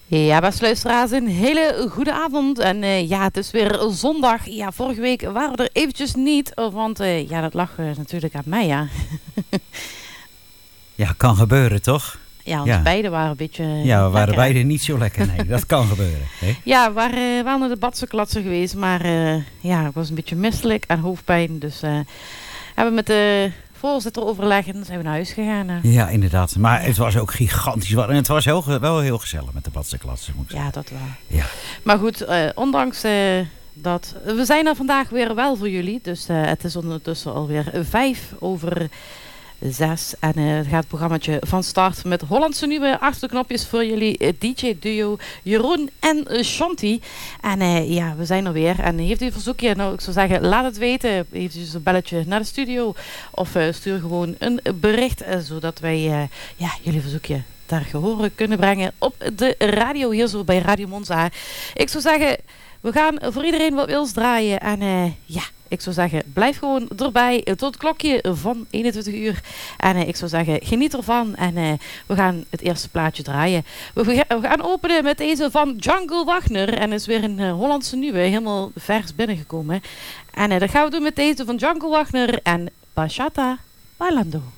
Ja, beste luisteraars, een hele goede avond. En ja, het is weer zondag. Ja, vorige week waren we er eventjes niet, want ja, dat lag natuurlijk aan mij, ja. Ja, kan gebeuren, toch? Ja, ons beiden waren een beetje... Ja, we waren beide niet zo lekker. Nee, dat kan gebeuren. Hè? Ja, we waren wel naar de badsenklatsen geweest, maar ja, ik was een beetje misselijk en hoofdpijn. Dus hebben we met de voorzitter overleg en zijn we naar huis gegaan. Ja, inderdaad. Maar het was ook gigantisch warm. En het was wel heel gezellig met de badsenklatsen, moet ik zeggen. Ja, dat wel. Ja. Maar goed, ondanks dat... We zijn er vandaag weer wel voor jullie. Dus het is ondertussen alweer 5:05. En het gaat het programmaatje van start met Hollandse nieuwe achterknopjes voor jullie DJ-duo Jeroen en Shanti. En ja, we zijn er weer. En heeft u een verzoekje? Nou, ik zou zeggen, laat het weten. Heeft u dus een belletje naar de studio? Of stuur gewoon een bericht, zodat wij ja, jullie verzoekje ter gehoor kunnen brengen op de radio, hier zo bij Radio Monza. Ik zou zeggen, we gaan voor iedereen wat wils draaien. En ja, ik zou zeggen, blijf gewoon erbij tot het klokje van 21 uur. En ik zou zeggen, geniet ervan. En we gaan het eerste plaatje draaien. We gaan openen met deze van Django Wagner. En is weer een Hollandse nieuwe, helemaal vers binnengekomen. En dat gaan we doen met deze van Django Wagner en Bachata Bailando.